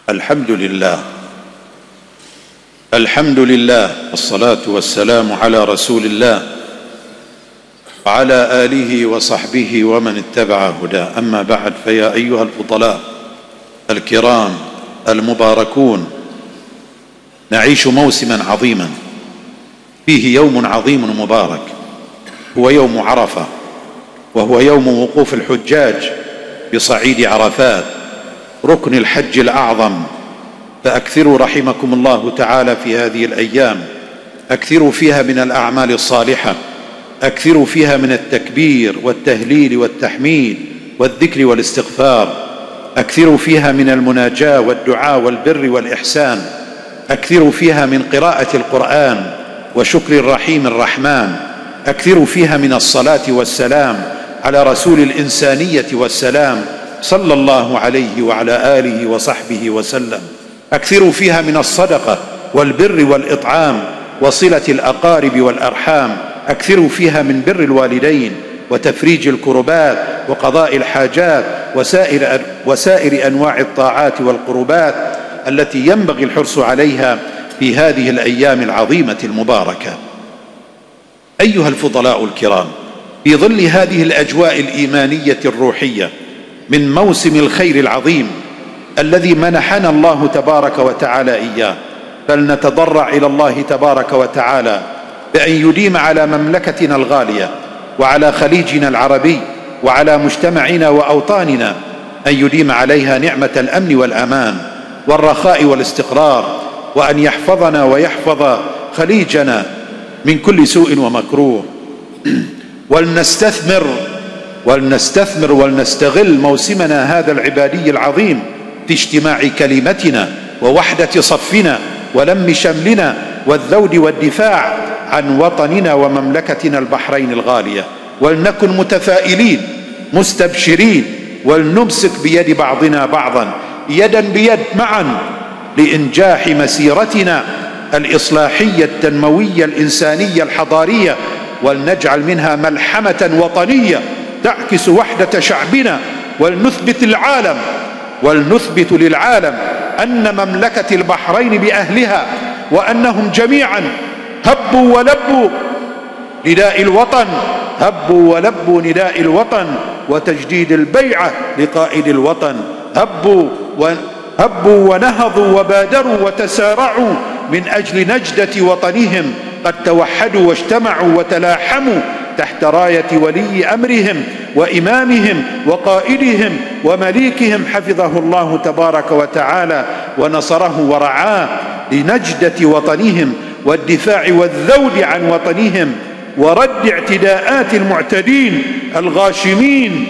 الحمد لله. الحمد لله، والصلاة والسلام على رسول الله وعلى آله وصحبه ومن اتبع هداه. أما بعد، فيا أيها الفضلاء الكرام المباركون، نعيش موسما عظيما فيه يوم عظيم مبارك، هو يوم عرفة، وهو يوم وقوف الحجاج بصعيد عرفات ركن الحج الأعظم. فأكثروا رحمكم الله تعالى في هذه الأيام، أكثروا فيها من الأعمال الصالحة، أكثروا فيها من التكبير والتهليل والتحميد والذكر والاستغفار، أكثروا فيها من المناجاة والدعاء والبر والإحسان، أكثروا فيها من قراءة القرآن وشكر الرحيم الرحمن، أكثروا فيها من الصلاة والسلام على رسول الإنسانية والسلام صلى الله عليه وعلى آله وصحبه وسلم، أكثروا فيها من الصدقة والبر والإطعام وصلة الأقارب والأرحام، أكثروا فيها من بر الوالدين وتفريج الكربات وقضاء الحاجات وسائر أنواع الطاعات والقربات التي ينبغي الحرص عليها في هذه الأيام العظيمة المباركة. أيها الفضلاء الكرام، في ظل هذه الأجواء الإيمانية الروحية من موسم الخير العظيم الذي منحنا الله تبارك وتعالى إياه، فلنتضرع إلى الله تبارك وتعالى بأن يديم على مملكتنا الغالية وعلى خليجنا العربي وعلى مجتمعنا وأوطاننا، أن يديم عليها نعمة الأمن والأمان والرخاء والاستقرار، وأن يحفظنا ويحفظ خليجنا من كل سوء ومكروه. ولنستثمر ولنستغل موسمنا هذا العبادي العظيم في اجتماع كلمتنا ووحدة صفنا ولم شملنا والذود والدفاع عن وطننا ومملكتنا البحرين الغالية. ولنكن متفائلين مستبشرين، ولنمسك بيد بعضنا بعضا يدا بيد معا لإنجاح مسيرتنا الإصلاحية التنموية الإنسانية الحضارية، ولنجعل منها ملحمة وطنية تعكس وحدة شعبنا، ولنثبت للعالم أن مملكة البحرين بأهلها وأنهم جميعا هبوا ولبوا نداء الوطن وتجديد البيعة لقائد الوطن، هبوا ونهضوا وبادروا وتسارعوا من أجل نجدة وطنهم، قد توحدوا واجتمعوا وتلاحموا تحت راية ولي أمرهم وإمامهم وقائدهم ومليكهم حفظه الله تبارك وتعالى ونصره ورعاه، لنجدة وطنهم والدفاع والذود عن وطنهم ورد اعتداءات المعتدين الغاشمين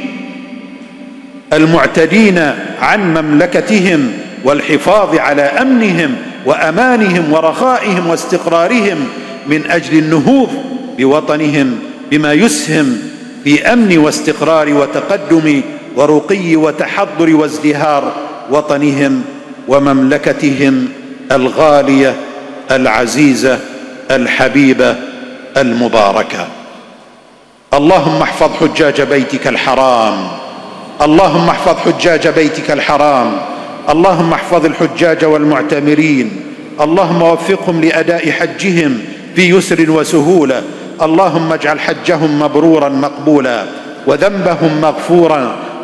المعتدين عن مملكتهم، والحفاظ على أمنهم وأمانهم ورخائهم واستقرارهم من أجل النهوض بوطنهم بما يسهم في أمن واستقرار وتقدم ورقي وتحضر وازدهار وطنهم ومملكتهم الغالية العزيزة الحبيبة المباركة. اللهم احفظ حجاج بيتك الحرام، اللهم احفظ حجاج بيتك الحرام، اللهم احفظ الحجاج والمعتمرين، اللهم وفقهم لأداء حجهم في يسر وسهولة، اللهم اجعل حجهم مبرورا مقبولا وذنبهم مغفورا